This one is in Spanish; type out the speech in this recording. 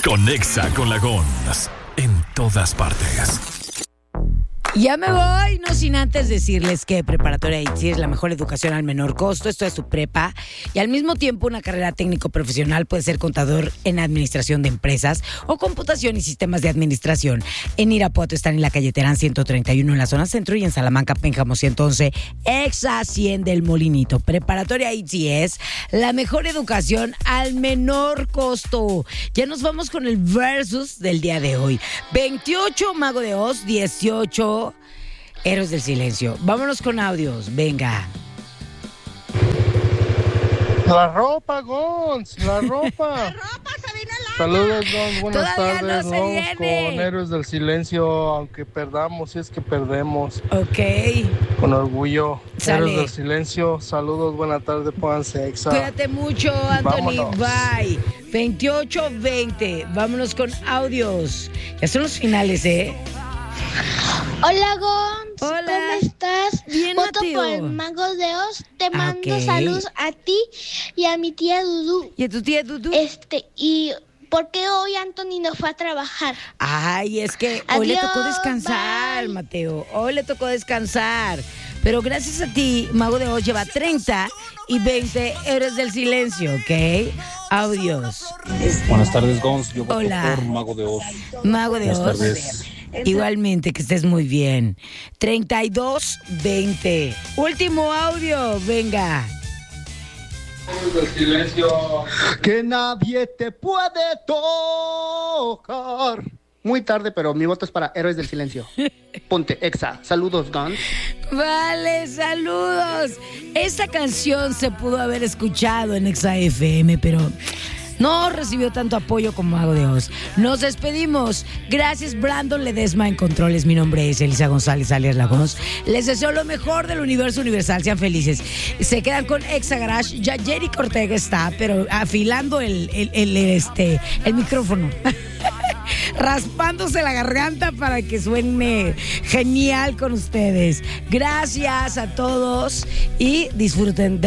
Conexa con la Gons en todas partes. Ya me voy, no sin antes decirles que Preparatoria ITSI es la mejor educación al menor costo. Esto es su prepa y al mismo tiempo una carrera técnico profesional. Puede ser contador en administración de empresas o computación y sistemas de administración. En Irapuato están en la calle Terán 131 en la zona centro y en Salamanca, Pénjamo 111, exa 100 del Molinito. Preparatoria ITSI es la mejor educación al menor costo. Ya nos vamos con el versus del día de hoy. 28 Mago de Oz, 18 Héroes del Silencio. Vámonos con audios, venga. La ropa, Gons, la ropa. La ropa se vino al agua. Saludos, Gons, buenas Todavía tardes. no se Vamos viene. con Héroes del Silencio, aunque perdamos, si es que perdemos. Ok. Con orgullo. Sale. Héroes del Silencio, saludos, buenas tardes, pónganse exa. Cuídate mucho, Anthony. Vámonos. Bye. 28-20. Vámonos con audios. Ya son los finales, ¿eh? Hola, Gons. Hola. ¿Cómo estás? Bien, Voto Mateo. por el Mago de Oz. Te mando ok. saludos a ti y a mi tía Dudu. ¿Y a tu tía Dudu? Y ¿por qué hoy Anthony no fue a trabajar? Ay, es que hoy le tocó Adiós, descansar, bye. Mateo. Hoy le tocó descansar. Pero gracias a ti, Mago de Oz lleva 30 y 20 Héroes del Silencio, ¿ok? Audios. Buenas tardes, Gons. Yo voto Hola. por Mago de Oz. Mago de Buenas Oz. tardes. Igualmente, que estés muy bien. 32-20. Último audio, venga. Héroes del Silencio. Que nadie te puede tocar. Muy tarde, pero mi voto es para Héroes del Silencio. Ponte exa. Saludos, Gons. Vale, saludos. Esta canción se pudo haber escuchado en Exa FM, pero no recibió tanto apoyo como Mago de Oz. Nos despedimos. Gracias, Brandon Ledesma en controles. Mi nombre es Elisa González alias Lagos. Les deseo lo mejor del universo universal. Sean felices. Se quedan con Exa Garage. Ya Jerry Ortega está, pero afilando el micrófono. Raspándose la garganta para que suene genial con ustedes. Gracias a todos y disfruten de